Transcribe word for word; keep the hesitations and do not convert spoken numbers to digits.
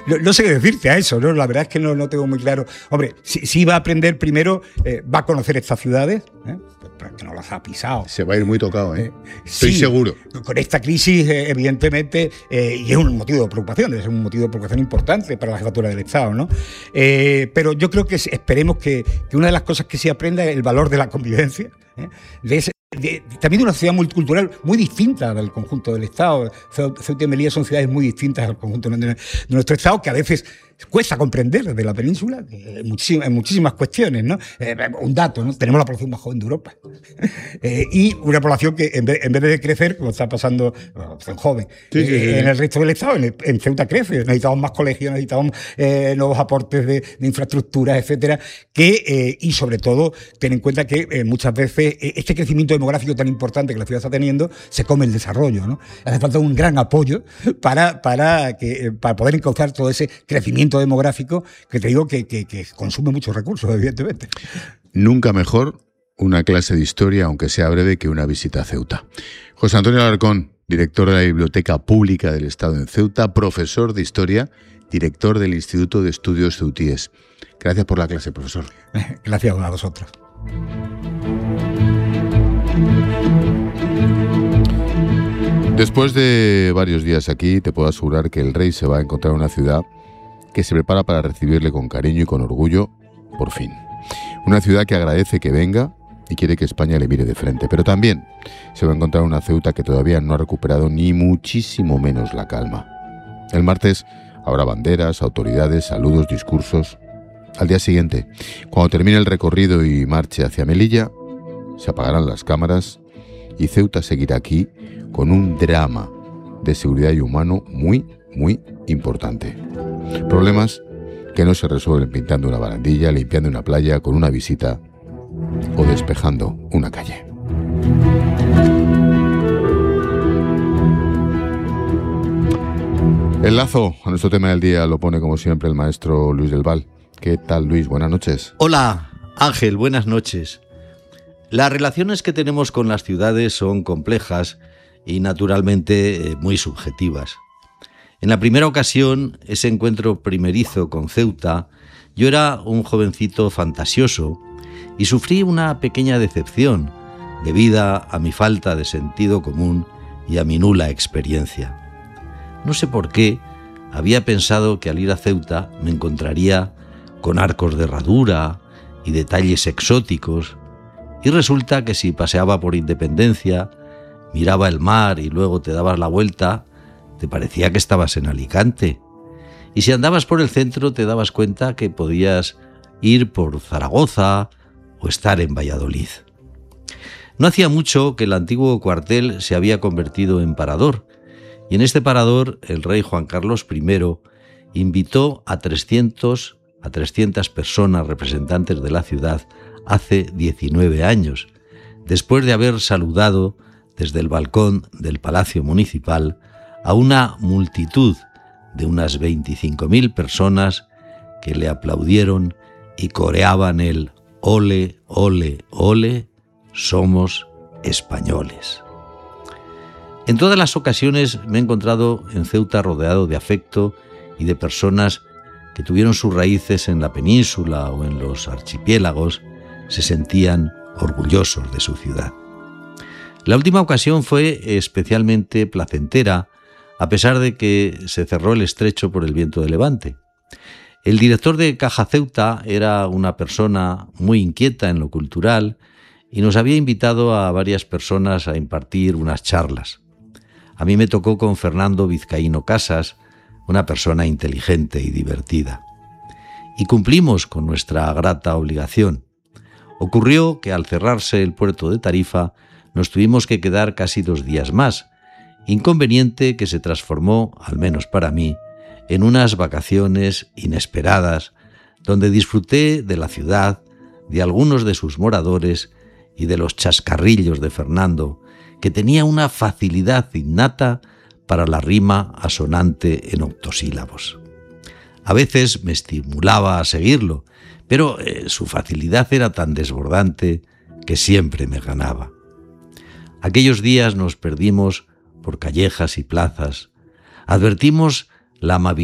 no, no sé qué decirte a eso, ¿no? La verdad es que no, no tengo muy claro. Hombre, si, si va a aprender primero, eh, va a conocer estas ciudades, ¿eh? Que no las ha pisado. Se va a ir muy tocado, ¿eh? Estoy sí, seguro. Con esta crisis, eh, evidentemente, eh, y es un motivo de preocupación, es un motivo de preocupación importante para la jefatura del Estado, ¿no? Eh, pero yo creo que esperemos que, que una de las cosas que se aprenda es el valor de la convivencia, ¿eh? de ese, de, también de una ciudad multicultural muy distinta del conjunto del Estado. Ceuta y Melilla son ciudades muy distintas al conjunto de, de nuestro Estado, que a veces cuesta comprender desde la península en muchísimas, en muchísimas cuestiones, ¿no? Eh, un dato, ¿no? Tenemos la población más joven de Europa eh, y una población que en vez, en vez de crecer, como está pasando, la población joven, sí, sí, sí. Eh, en el resto del Estado, en, el, en Ceuta crece, necesitamos más colegios, necesitamos eh, nuevos aportes de, de infraestructuras, etcétera, que, eh, y sobre todo, ten en cuenta que eh, muchas veces eh, este crecimiento demográfico tan importante que la ciudad está teniendo, se come el desarrollo, ¿no? Hace falta un gran apoyo para, para, que, para poder encauzar todo ese crecimiento demográfico que te digo que, que, que consume muchos recursos, evidentemente. Nunca mejor una clase de historia, aunque sea breve, que una visita a Ceuta. José Antonio Alarcón, director de la Biblioteca Pública del Estado en Ceuta, profesor de Historia, director del Instituto de Estudios Ceutíes. Gracias por la clase, profesor. Gracias a vosotros. Después de varios días aquí, te puedo asegurar que el rey se va a encontrar una ciudad que se prepara para recibirle con cariño y con orgullo, por fin. Una ciudad que agradece que venga y quiere que España le mire de frente, pero también se va a encontrar una Ceuta que todavía no ha recuperado ni muchísimo menos la calma. El martes habrá banderas, autoridades, saludos, discursos. Al día siguiente, cuando termine el recorrido y marche hacia Melilla, se apagarán las cámaras y Ceuta seguirá aquí con un drama de seguridad y humano muy, muy importante. Problemas que no se resuelven pintando una barandilla, limpiando una playa, con una visita o despejando una calle. El lazo a nuestro tema del día lo pone como siempre el maestro Luis del Val. ¿Qué tal, Luis? Buenas noches. Hola, Ángel, buenas noches. Las relaciones que tenemos con las ciudades son complejas y naturalmente muy subjetivas. En la primera ocasión, ese encuentro primerizo con Ceuta, yo era un jovencito fantasioso y sufrí una pequeña decepción debida a mi falta de sentido común y a mi nula experiencia. No sé por qué, había pensado que al ir a Ceuta me encontraría con arcos de herradura y detalles exóticos, y resulta que si paseaba por Independencia, miraba el mar y luego te dabas la vuelta, te parecía que estabas en Alicante. Y si andabas por el centro te dabas cuenta que podías ir por Zaragoza o estar en Valladolid. No hacía mucho que el antiguo cuartel se había convertido en parador, y en este parador el rey Juan Carlos primero invitó a trescientas personas representantes de la ciudad hace diecinueve años, después de haber saludado desde el balcón del Palacio Municipal a una multitud de unas veinticinco mil personas que le aplaudieron y coreaban el ole, ole, ole, somos españoles. En todas las ocasiones me he encontrado en Ceuta rodeado de afecto y de personas que tuvieron sus raíces en la península o en los archipiélagos, se sentían orgullosos de su ciudad. La última ocasión fue especialmente placentera, a pesar de que se cerró el estrecho por el viento de levante. El director de Caja Ceuta era una persona muy inquieta en lo cultural y nos había invitado a varias personas a impartir unas charlas. A mí me tocó con Fernando Vizcaíno Casas, una persona inteligente y divertida. Y cumplimos con nuestra grata obligación. Ocurrió que al cerrarse el puerto de Tarifa nos tuvimos que quedar casi dos días más, inconveniente que se transformó, al menos para mí, en unas vacaciones inesperadas, donde disfruté de la ciudad, de algunos de sus moradores y de los chascarrillos de Fernando, que tenía una facilidad innata para la rima asonante en octosílabos. A veces me estimulaba a seguirlo, pero eh, su facilidad era tan desbordante que siempre me ganaba. Aquellos días nos perdimos por callejas y plazas. Advertimos la amabilidad